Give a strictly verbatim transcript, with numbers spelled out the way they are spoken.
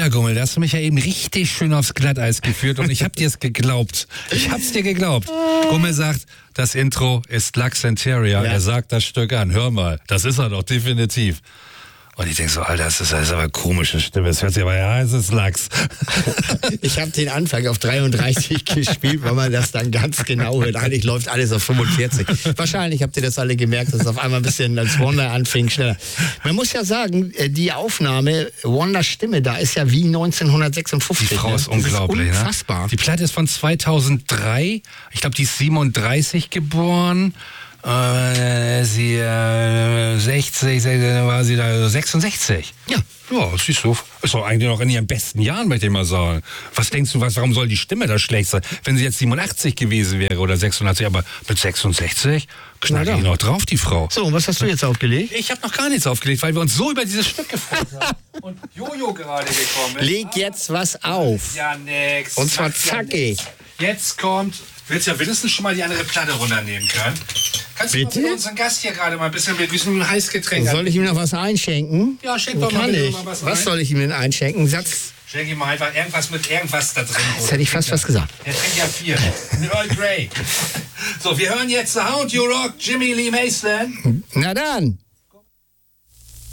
Alter Gummel, da hast du mich ja eben richtig schön aufs Glatteis geführt und ich hab dir es geglaubt. Ich hab's dir geglaubt. Gummel sagt, das Intro ist Lux Interior. Ja. Er sagt das Stück an. Hör mal, das ist er doch definitiv. Und ich denke so, Alter, das ist, das ist aber eine komische Stimme. Es hört sich aber, ja, es ist Lachs. Ich habe den Anfang auf dreiunddreißig gespielt, weil man das dann ganz genau hört. Eigentlich läuft alles auf fünfundvierzig. Wahrscheinlich habt ihr das alle gemerkt, dass es auf einmal ein bisschen als Wonder anfing, schneller. Man muss ja sagen, die Aufnahme, Wonders Stimme, da ist ja wie neunzehnhundertsechsundfünfzig. Die Frau ne? ist unglaublich, ist unfassbar. Ne? Die Platte ist von zweitausenddrei. Ich glaube, die ist siebenunddreißig geboren. Äh, sie äh, sechzig, war sie da sechsundsechzig. Ja. Ja, siehst du, ist doch eigentlich noch in ihren besten Jahren, möchte ich mal sagen. Was denkst du, was, warum soll die Stimme da schlecht sein? Wenn sie jetzt siebenundachtzig gewesen wäre oder sechsundachtzig, aber mit sechsundsechzig knallt die noch drauf, die Frau. So, und was hast du jetzt aufgelegt? Ich habe noch gar nichts aufgelegt, weil wir uns so über dieses Stück gefreut haben. Und Jojo gerade gekommen ist. Leg jetzt was auf. Ja, nix. Und zwar zackig. Jetzt kommt, willst ja wenigstens schon mal die andere Platte runternehmen können. Kannst Bitte? du mal unseren Gast hier gerade mal ein bisschen mit ein Heißgetränk Soll ich ihm noch was einschenken? Ja, schenk doch mal Kann bitte ich. mal was Was ein. soll ich ihm denn einschenken? Satz. Schenk ihm mal einfach irgendwas mit irgendwas da drin. Jetzt hätte ich fast was gesagt. Der trinkt ja vier. Ein Earl Grey. So, wir hören jetzt The Hound You Rock, Jimmy Lee Mason. Na dann.